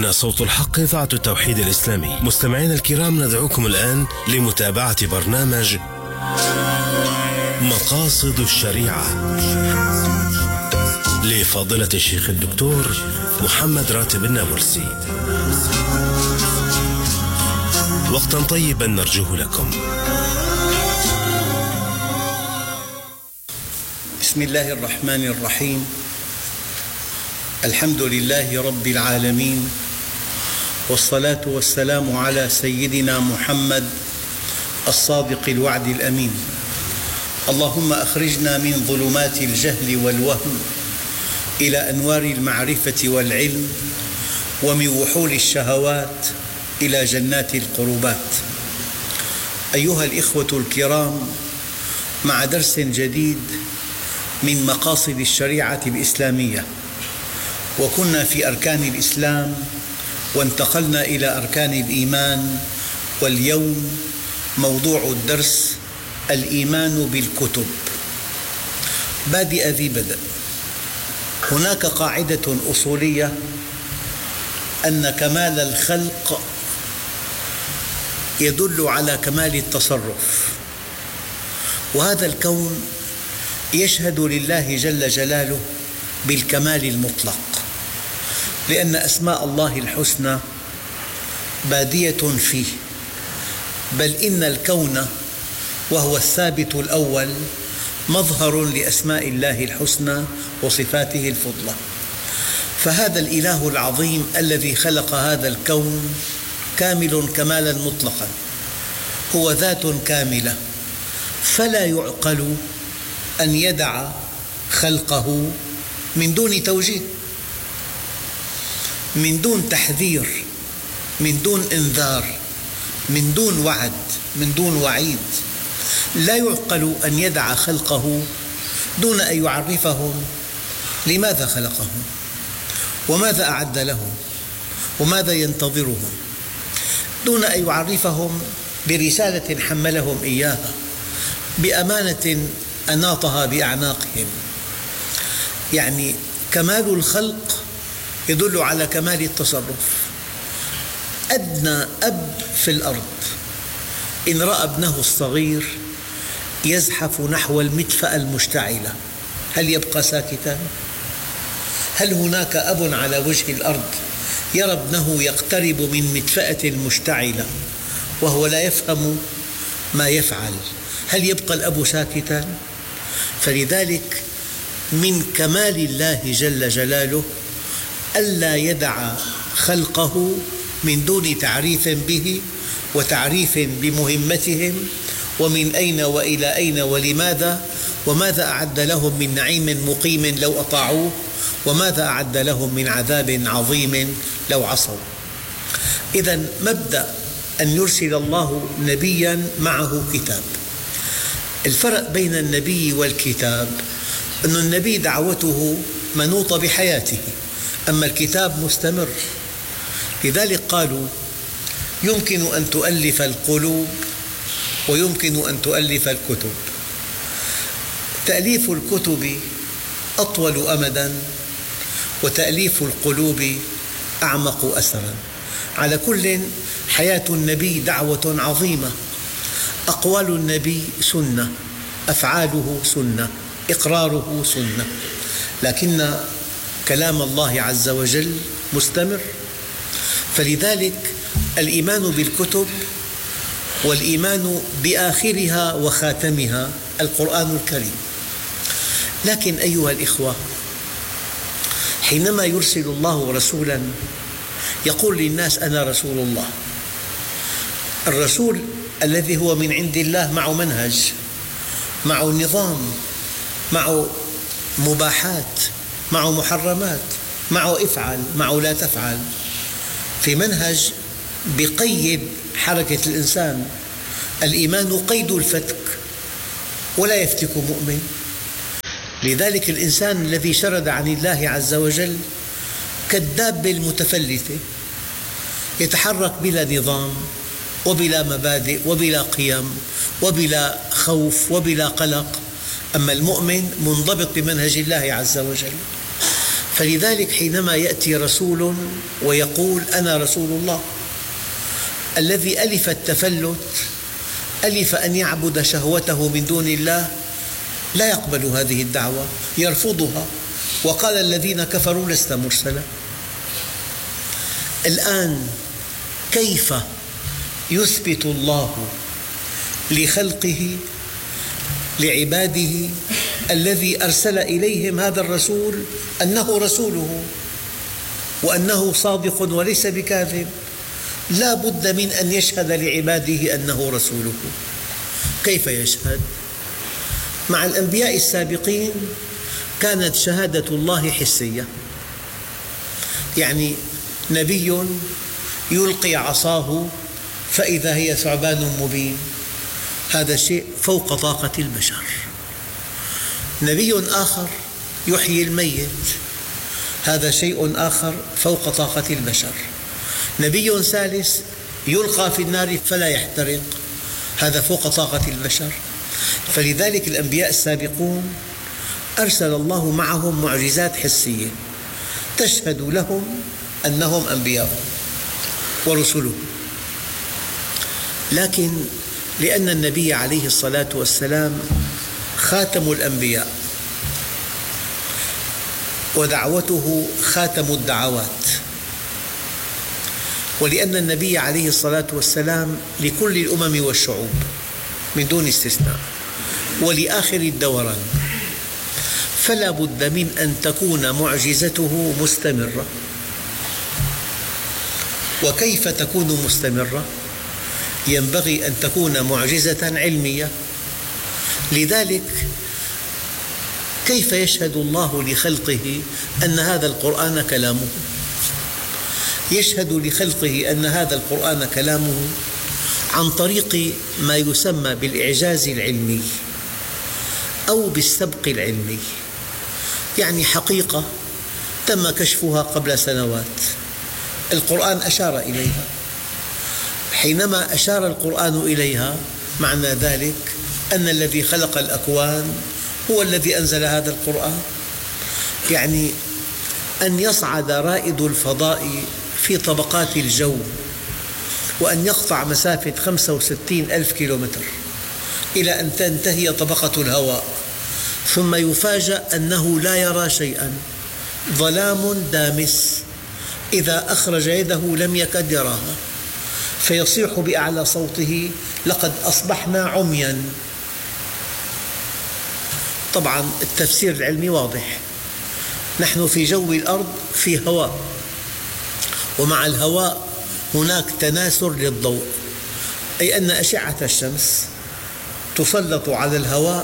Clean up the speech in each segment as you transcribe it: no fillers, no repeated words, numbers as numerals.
هنا صوت الحق، إذاعة التوحيد الإسلامي. مستمعينا الكرام، ندعوكم الآن لمتابعة برنامج مقاصد الشريعة لفضيلة الشيخ الدكتور محمد راتب النابلسي. وقتا طيبا نرجوه لكم. بسم الله الرحمن الرحيم. الحمد لله رب العالمين، والصلاة والسلام على سيدنا محمد الصادق الوعد الأمين. اللهم أخرجنا من ظلمات الجهل والوهم إلى أنوار المعرفة والعلم، ومن وحول الشهوات إلى جنات القربات. أيها الإخوة الكرام، مع درس جديد من مقاصد الشريعة الإسلامية، وكنا في أركان الإسلام وانتقلنا إلى أركان الإيمان، واليوم موضوع الدرس الإيمان بالكتب. بادئ ذي بدء، هناك قاعدة أصولية أن كمال الخلق يدل على كمال التصرف، وهذا الكون يشهد لله جل جلاله بالكمال المطلق، لأن أسماء الله الحسنى بادية فيه، بل إن الكون وهو الثابت الأول مظهر لأسماء الله الحسنى وصفاته الفضلى. فهذا الإله العظيم الذي خلق هذا الكون كامل كمالا مطلقا، هو ذات كاملة، فلا يعقل أن يدع خلقه من دون توجيه، من دون تحذير، من دون إنذار، من دون وعد، من دون وعيد. لا يعقل أن يدع خلقه دون أن يعرفهم لماذا خلقهم، وماذا أعد لهم، وماذا ينتظرهم، دون أن يعرفهم برسالة حملهم إياها، بأمانة أناطها بأعناقهم. يعني كمال الخلق يدل على كمال التصرف. أدنى أب في الأرض إن رأى ابنه الصغير يزحف نحو المدفأة المشتعلة، هل يبقى ساكتاً؟ هل هناك أب على وجه الأرض يرى ابنه يقترب من مدفأة مشتعلة وهو لا يفهم ما يفعل؟ هل يبقى الأب ساكتاً؟ فلذلك من كمال الله جل جلاله ألا يدع خلقه من دون تعريف به وتعريف بمهمتهم، ومن أين وإلى أين ولماذا، وماذا أعد لهم من نعيم مقيم لو أطاعوه، وماذا أعد لهم من عذاب عظيم لو عصوا. إذن مبدأ أن يرسل الله نبياً معه كتاب. الفرق بين النبي والكتاب أن النبي دعوته منوطة بحياته، أما الكتاب مستمر. لذلك قالوا يمكن أن تؤلف القلوب ويمكن أن تؤلف الكتب. تأليف الكتب أطول أمداً، وتأليف القلوب أعمق أثراً. على كل، حياة النبي دعوة عظيمة، أقوال النبي سنة، أفعاله سنة، إقراره سنة، لكن كلام الله عز وجل مستمر. فلذلك الإيمان بالكتب والإيمان بآخرها وخاتمها القرآن الكريم. لكن أيها الإخوة، حينما يرسل الله رسولاً يقول للناس أنا رسول الله، الرسول الذي هو من عند الله معه منهج، معه نظام، معه مباحات، معه محرمات، معه افعل، معه لا تفعل، في منهج بقيد حركة الإنسان. الإيمان قيد الفتك، ولا يفتك مؤمن. لذلك الإنسان الذي شرد عن الله عز وجل كالدابة المتفلتة، يتحرك بلا نظام وبلا مبادئ وبلا قيم وبلا خوف وبلا قلق. أما المؤمن منضبط بمنهج الله عز وجل. فلذلك حينما يأتي رسول ويقول أنا رسول الله، الذي ألف التفلت، ألف أن يعبد شهوته من دون الله، لا يقبل هذه الدعوة، يرفضها، وقال الذين كفروا لست مرسلا. الآن كيف يثبت الله لخلقه لعباده الذي أرسل إليهم هذا الرسول أنه رسوله وأنه صادق وليس بكاذب؟ لا بد من أن يشهد لعباده أنه رسوله. كيف يشهد؟ مع الأنبياء السابقين كانت شهادة الله حسية، يعني نبي يلقي عصاه فإذا هي ثعبان مبين، هذا شيء فوق طاقة البشر. نبي آخر يحيي الميت، هذا شيء آخر فوق طاقة البشر. نبي ثالث يلقى في النار فلا يحترق، هذا فوق طاقة البشر. فلذلك الأنبياء السابقون أرسل الله معهم معجزات حسية تشهد لهم أنهم أنبياء ورسله. لكن لأن النبي عليه الصلاة والسلام خاتم الأنبياء ودعوته خاتم الدعوات، ولأن النبي عليه الصلاة والسلام لكل الأمم والشعوب من دون استثناء ولآخر الدوران، فلا بد من أن تكون معجزته مستمرة. وكيف تكون مستمرة؟ ينبغي أن تكون معجزة علمية. لذلك كيف يشهد الله لخلقه أن هذا القرآن كلامه؟ يشهد لخلقه أن هذا القرآن كلامه عن طريق ما يسمى بالإعجاز العلمي أو بالسبق العلمي، يعني حقيقة تم كشفها قبل سنوات، القرآن أشار إليها. حينما أشار القرآن إليها معنى ذلك أن الذي خلق الأكوان هو الذي أنزل هذا القرآن. يعني أن يصعد رائد الفضاء في طبقات الجو وأن يقطع مسافة 65,000 كيلومتر إلى أن تنتهي طبقة الهواء، ثم يفاجأ أنه لا يرى شيئا، ظلام دامس، إذا أخرج يده لم يكد يراها، فيصيح بأعلى صوته: لقد أصبحنا عميا. طبعا التفسير العلمي واضح، نحن في جو الأرض في هواء، ومع الهواء هناك تناثر للضوء، أي أن أشعة الشمس تسلط على الهواء،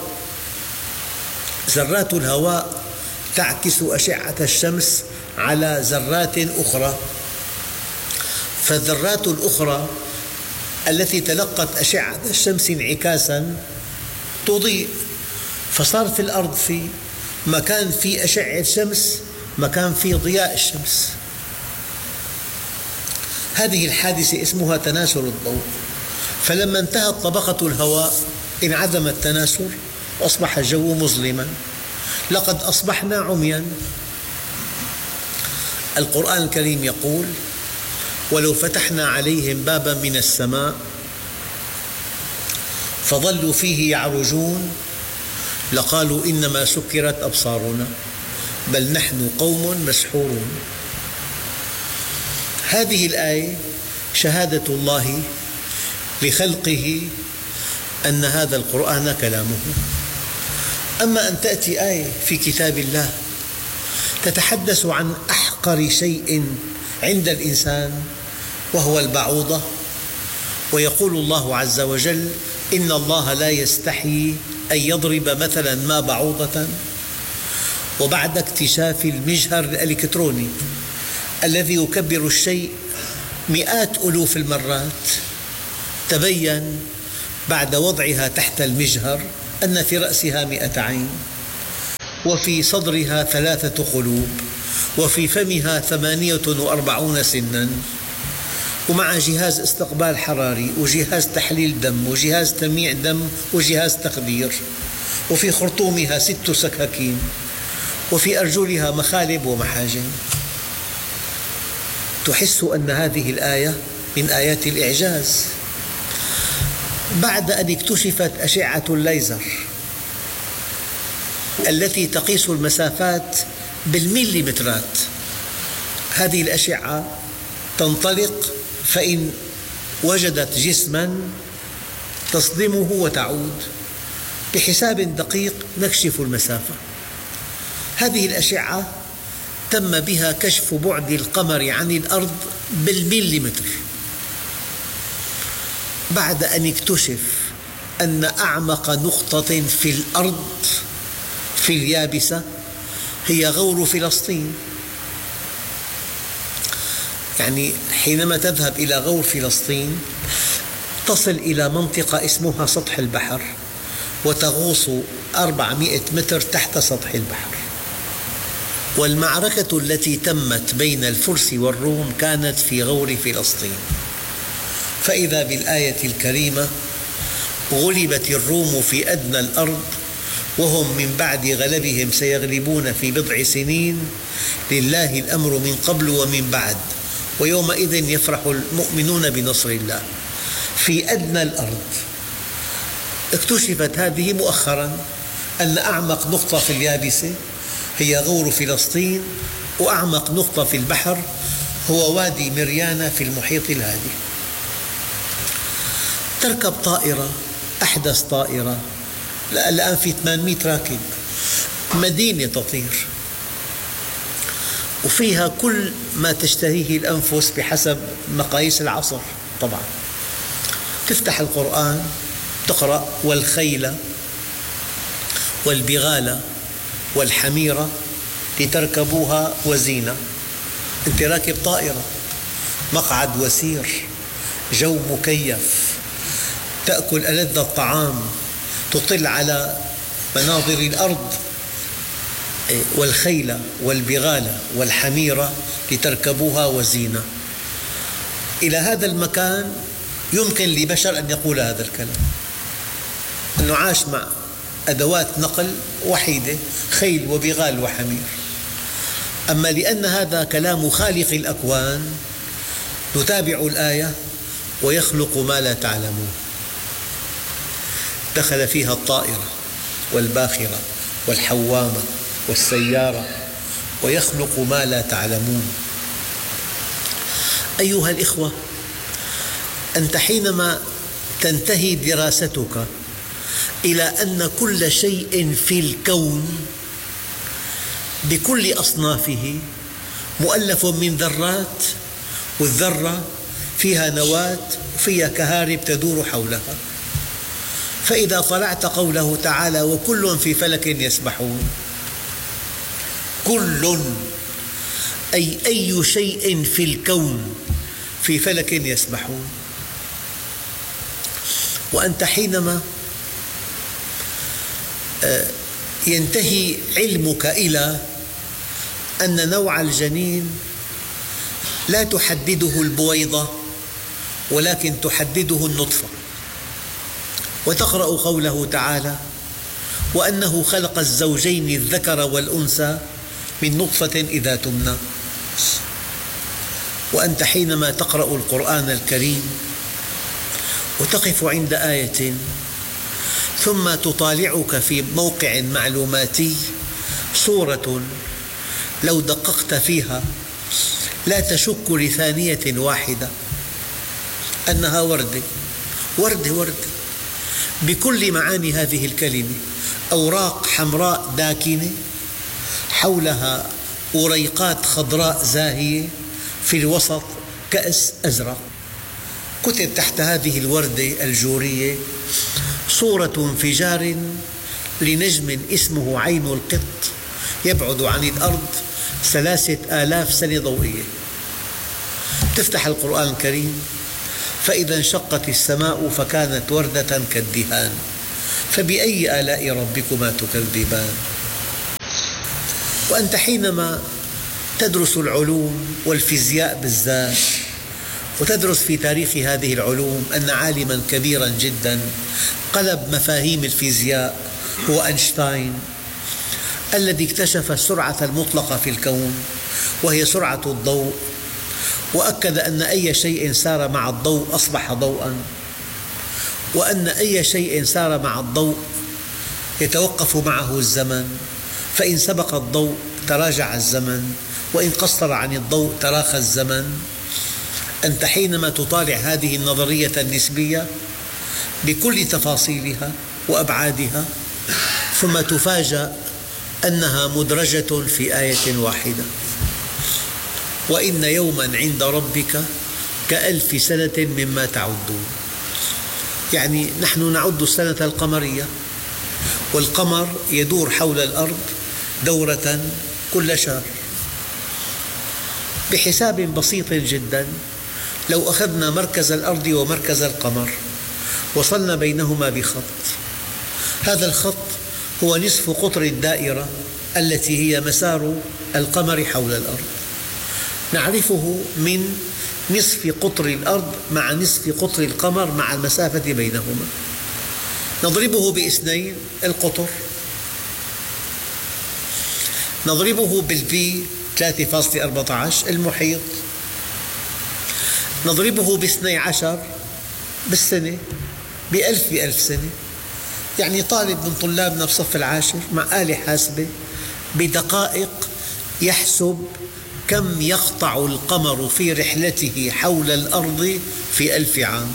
ذرات الهواء تعكس أشعة الشمس على ذرات أخرى، فالذرات الأخرى التي تلقت أشعة الشمس انعكاساً تضيء، فصارت الأرض في مكان في أشعة شمس، مكان في ضياء الشمس. هذه الحادثة اسمها تناثر الضوء. فلما انتهت طبقة الهواء انعدم التناثر وأصبح الجو مظلما، لقد أصبحنا عميا. القرآن الكريم يقول: ولو فتحنا عليهم بابا من السماء فظلوا فيه يعرجون لقالوا إنما سكرت أبصارنا بل نحن قوم مسحورون. هذه الآية شهادة الله لخلقه أن هذا القرآن كلامه. أما أن تأتي آية في كتاب الله تتحدث عن أحقر شيء عند الإنسان وهو البعوضة، ويقول الله عز وجل: إن الله لا يستحيي أن يضرب مثلا ما بعوضة، وبعد اكتشاف المجهر الإلكتروني الذي يكبر الشيء مئات ألوف المرات، تبين بعد وضعها تحت المجهر أن في رأسها 100 عين، وفي صدرها 3 قلوب، وفي فمها 48 سنا، ومع جهاز استقبال حراري وجهاز تحليل دم وجهاز تمييع دم وجهاز تخدير، وفي خرطومها 6 سكاكين، وفي أرجلها مخالب ومحاجن. تحس أن هذه الآية من آيات الإعجاز. بعد أن اكتشفت أشعة الليزر التي تقيس المسافات بالمليمترات، هذه الأشعة تنطلق، فإن وجدت جسماً تصدمه وتعود. بحساب دقيق نكشف المسافة. هذه الأشعة تم بها كشف بعد القمر عن الأرض بالمليمتر. بعد أن اكتشف أن أعمق نقطة في الأرض في اليابسة هي غور فلسطين. يعني حينما تذهب إلى غور فلسطين تصل إلى منطقة اسمها سطح البحر، وتغوص 400 متر تحت سطح البحر. والمعركة التي تمت بين الفرس والروم كانت في غور فلسطين. فإذا بالآية الكريمة: غلبت الروم في أدنى الأرض وهم من بعد غلبهم سيغلبون في بضع سنين لله الأمر من قبل ومن بعد ويومئذ يفرح المؤمنون بنصر الله. في أدنى الأرض. اكتشفت هذه مؤخراً أن أعمق نقطة في اليابسة هي غور فلسطين، وأعمق نقطة في البحر هو وادي مريانا في المحيط الهادي. تركب طائرة، أحدث طائرة، الآن في 800 راكب، مدينة تطير وفيها كل ما تشتهيه الأنفس بحسب مقاييس العصر. طبعا تفتح القرآن تقرأ: والخيل والبغال والحمير لتركبوها وزينة. أنت راكب طائرة، مقعد وسير، جو مكيف، تأكل ألذ الطعام، تطل على مناظر الأرض. والخيل والبغال والحمير لتركبوها وزينة. إلى هذا المكان يمكن لبشر أن يقول هذا الكلام، أنه عاش مع أدوات نقل وحيدة، خيل وبغال وحمير. أما لأن هذا كلام خالق الأكوان نتابع الآية: ويخلق ما لا تعلمون. دخل فيها الطائرة والباخرة والحوامة والسيارة، ويخلق ما لا تعلمون. أيها الإخوة، أنت حينما تنتهي دراستك إلى أن كل شيء في الكون بكل أصنافه مؤلف من ذرات، والذرة فيها نواة وفيها كهارب تدور حولها. فإذا طلعت قوله تعالى: وكل في فلك يسبحون، كل أي شيء في الكون في فلك يسبحون. وأنت حينما ينتهي علمك إلى أن نوع الجنين لا تحدده البويضة ولكن تحدده النطفة، وتقرأ قوله تعالى: وأنه خلق الزوجين الذكر والأنثى من نطفة إذا تمنى. وأنت حينما تقرأ القرآن الكريم وتقف عند آية ثم تطالعك في موقع معلوماتي صورة لو دققت فيها لا تشك لثانية واحدة أنها وردة وردة وردة بكل معاني هذه الكلمة، أوراق حمراء داكنة حولها أريقات خضراء زاهية، في الوسط كأس أزرق. كتب تحت هذه الوردة الجورية: صورة انفجار لنجم اسمه عين القط يبعد عن الأرض 3000 سنة ضوئية. تفتح القرآن الكريم: فإذا انشقت السماء فكانت وردة كالدهان فبأي آلاء ربكما تكذبان. وأنت حينما تدرس العلوم والفيزياء بالذات وتدرس في تاريخ هذه العلوم أن عالماً كبيراً جداً قلب مفاهيم الفيزياء هو أينشتاين، الذي اكتشف السرعة المطلقة في الكون وهي سرعة الضوء، وأكد أن أي شيء سار مع الضوء أصبح ضوءا، وأن أي شيء سار مع الضوء يتوقف معه الزمن، فإن سبق الضوء تراجع الزمن، وإن قصر عن الضوء تراخى الزمن. أنت حينما تطالع هذه النظرية النسبية بكل تفاصيلها وأبعادها ثم تفاجأ أنها مدرجة في آية واحدة: وإن يوما عند ربك كألف سنة مما تعدون. يعني نحن نعد السنة القمرية، والقمر يدور حول الأرض دورة كل شهر. بحساب بسيط جدا، لو أخذنا مركز الأرض ومركز القمر وصلنا بينهما بخط، هذا الخط هو نصف قطر الدائرة التي هي مسار القمر حول الأرض. نعرفه من نصف قطر الأرض مع نصف قطر القمر مع المسافة بينهما، نضربه باثنين القطر، نضربه بالبي 3.14 المحيط، نضربه ب12 بالسنة ب1000 سنة. يعني طالب من طلابنا بصف العاشر مع آلة حاسبة بدقائق يحسب كم يقطع القمر في رحلته حول الأرض في 1000 عام.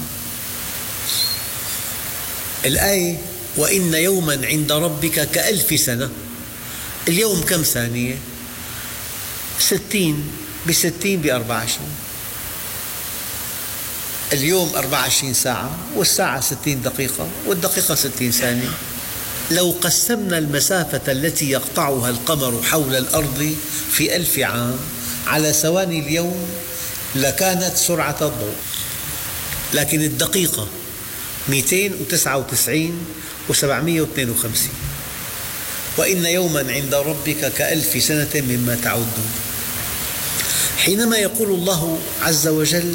الآية وإن يوما عند ربك كألف سنة، اليوم كم ثانية؟ 60 ب60 ب24. اليوم 24 ساعة، والساعة 60 دقيقة، والدقيقة 60 ثانية. لو قسمنا المسافة التي يقطعها القمر حول الأرض في 1000 عام على ثواني اليوم لكانت سرعة الضوء، لكن الدقيقة 299 و752. وإن يوما عند ربك كألف سنة مما تعدون. حينما يقول الله عز وجل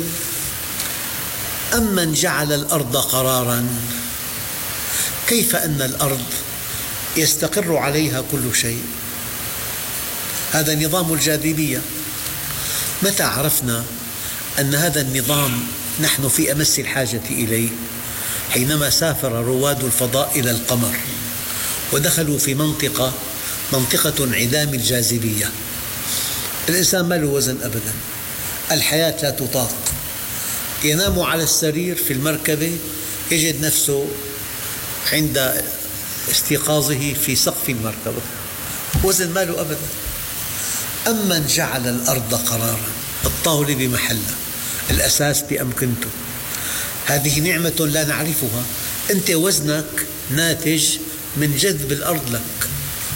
أمن جعل الأرض قرارا، كيف أن الأرض يستقر عليها كل شيء؟ هذا نظام الجاذبية. متى عرفنا أن هذا النظام نحن في أمس الحاجة إليه؟ حينما سافر رواد الفضاء إلى القمر ودخلوا في منطقة انعدام الجاذبية. الإنسان ما له وزن أبدا، الحياة لا تطاق، ينام على السرير في المركبة يجد نفسه عند استيقاظه في سقف المركبة، وزن ما له أبدا. أمن جعل الأرض قرارا، الطاولة بمحلها، الأساس بأمكنته. هذه نعمة لا نعرفها. أنت وزنك ناتج من جذب الأرض لك.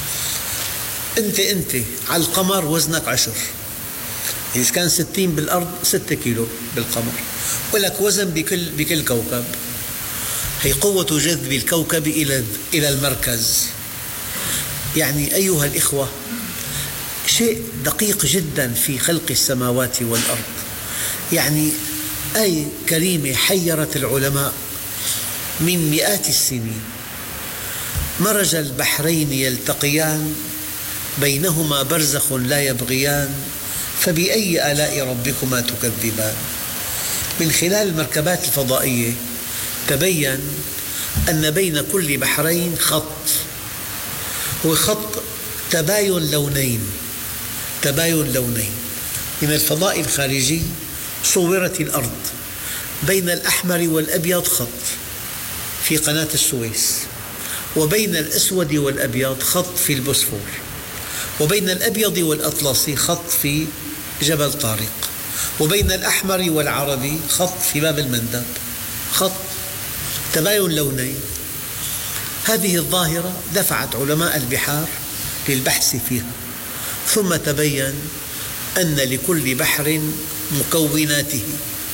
أنت على القمر وزنك 10، إذا كان 60 بالأرض 6 كيلو بالقمر، ولك وزن بكل كوكب. هي قوة جذب الكوكب إلى المركز. يعني أيها الإخوة، شيء دقيق جدا في خلق السماوات والأرض. يعني آية كريمة حيرت العلماء من مئات السنين. مرج البحرين يلتقيان بينهما برزخ لا يبغيان فبأي آلاء ربكما تكذبان. من خلال المركبات الفضائية تبين أن بين كل بحرين خط، هو خط تباين لونين. من الفضاء الخارجي صورت الأرض بين الأحمر والأبيض خط في قناة السويس، وبين الأسود والأبيض خط في البوسفور، وبين الأبيض والأطلسي خط في جبل طارق، وبين الأحمر والعربي خط في باب المندب. خط تباين لونين. هذه الظاهرة دفعت علماء البحار للبحث فيها، ثم تبين أن لكل بحر مكوناته،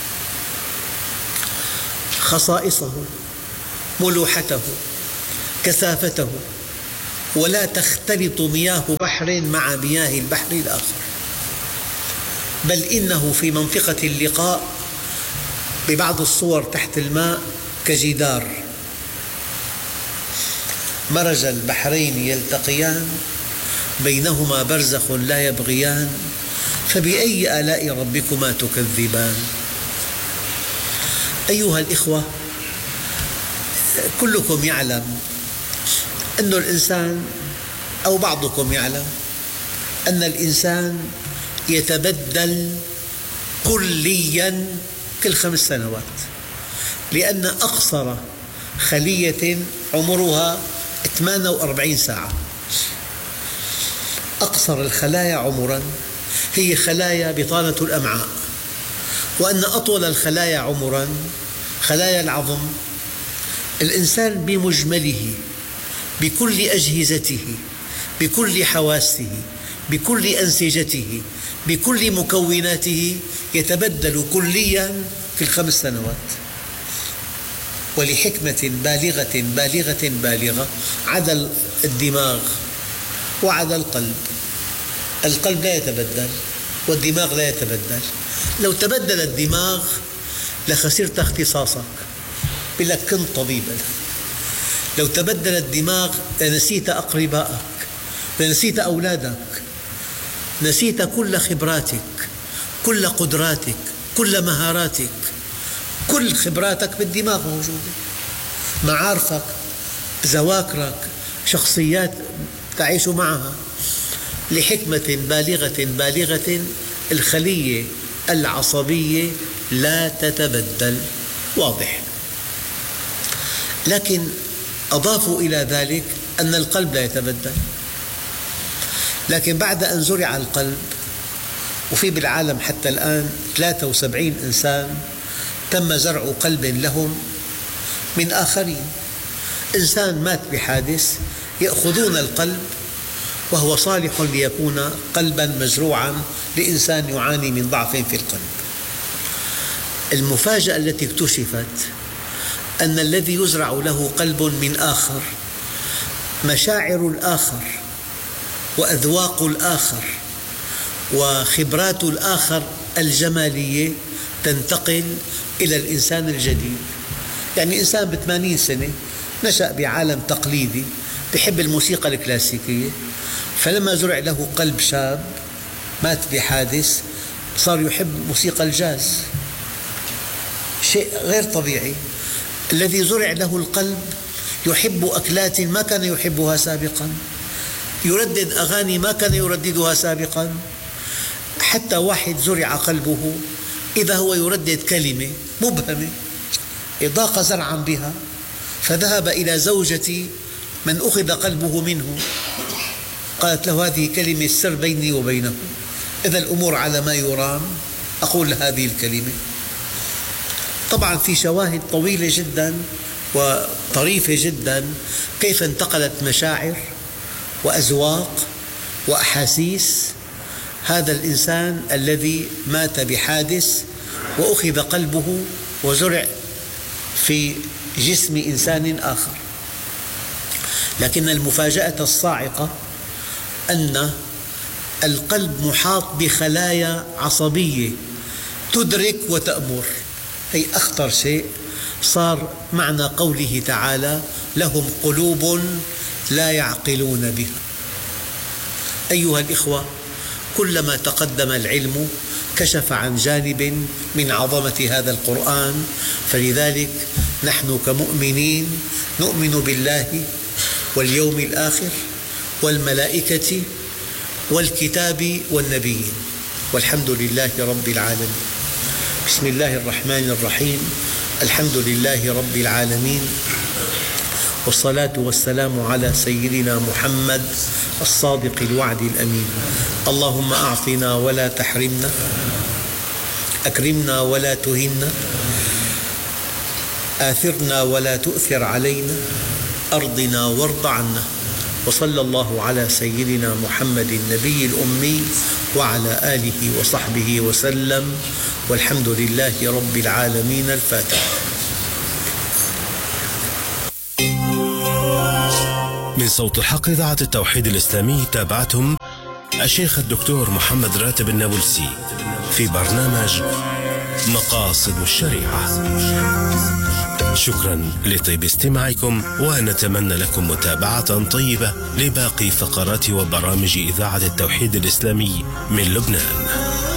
خصائصه، ملوحته، كثافته، ولا تختلط مياه بحر مع مياه البحر الآخر، بل إنه في منطقة اللقاء ببعض الصور تحت الماء كجدار. مرج البحرين يلتقيان بينهما برزخ لا يبغيان فبأي آلاء ربكما تكذبان. أيها الإخوة، كلكم يعلم أن الإنسان، أو بعضكم يعلم أن الإنسان يتبدل كلياً كل 5 سنوات، لأن أقصر خلية عمرها 48 ساعة. أقصر الخلايا عمراً هي خلايا بطانة الأمعاء، وأن أطول الخلايا عمراً خلايا العظم. الإنسان بمجمله بكل أجهزته، بكل حواسه، بكل أنسجته، بكل مكوناته يتبدل كلياً في 5 سنوات. ولحكمة بالغة بالغة بالغة عدا الدماغ وعدا القلب. القلب لا يتبدل والدماغ لا يتبدل. لو تبدل الدماغ لخسرت اختصاصك، يقول لك كنت طبيبا. لو تبدل الدماغ لنسيت أقربائك، لنسيت أولادك، نسيت كل خبراتك، كل قدراتك، كل مهاراتك. كل خبراتك بالدماغ موجودة، معارفك، ذواكرك، شخصيات تعيش معها. لحكمة بالغة بالغة الخلية العصبية لا تتبدل. واضح. لكن أضافوا إلى ذلك أن القلب لا يتبدل. لكن بعد أن زرع القلب، وفي بالعالم حتى الآن 73 إنسان تم زرع قلب لهم من آخرين. إنسان مات بحادث يأخذون القلب وهو صالح ليكون قلباً مزروعاً لإنسان يعاني من ضعف في القلب. المفاجأة التي اكتشفت أن الذي يزرع له قلب من آخر، مشاعر الآخر وأذواق الآخر وخبرات الآخر الجمالية تنتقل إلى الإنسان الجديد. يعني إنسان ب80 سنة نشأ بعالم تقليدي يحب الموسيقى الكلاسيكية، فلما زرع له قلب شاب مات بحادث صار يحب موسيقى الجاز. شيء غير طبيعي. الذي زرع له القلب يحب أكلات ما كان يحبها سابقاً، يردد أغاني ما كان يرددها سابقاً. حتى واحد زرع قلبه إذا هو يردد كلمة مبهمة ضاق زرعاً بها، فذهب إلى زوجة من أخذ قلبه منه، قالت له هذه كلمة السر بيني وبينه، إذا الأمور على ما يرام أقول هذه الكلمة. طبعاً في شواهد طويلة جداً وطريفة جداً كيف انتقلت مشاعر وأذواق وأحاسيس هذا الإنسان الذي مات بحادث وأخذ قلبه وزرع في جسم إنسان آخر. لكن المفاجأة الصاعقة أن القلب محاط بخلايا عصبية تدرك وتأمر. هي أخطر شيء صار معنى قوله تعالى لهم قلوب لا يعقلون بها. أيها الإخوة، كلما تقدم العلم كشف عن جانب من عظمة هذا القرآن. فلذلك نحن كمؤمنين نؤمن بالله واليوم الآخر والملائكة والكتاب والنبيين، والحمد لله رب العالمين. بسم الله الرحمن الرحيم. الحمد لله رب العالمين، والصلاة والسلام على سيدنا محمد الصادق الوعد الأمين. اللهم أعطنا ولا تحرمنا، أكرمنا ولا تهنا، آثرنا ولا تؤثر علينا، أرضنا وارض عنا. وصلى الله على سيدنا محمد النبي الأمي وعلى آله وصحبه وسلم، والحمد لله رب العالمين. الفاتحة. من صوت الحق إذاعة التوحيد الإسلامي تابعتم الشيخ الدكتور محمد راتب النابلسي في برنامج مقاصد الشريعة. شكرا لطيب استماعكم، ونتمنى لكم متابعة طيبة لباقي فقرات وبرامج إذاعة التوحيد الإسلامي من لبنان.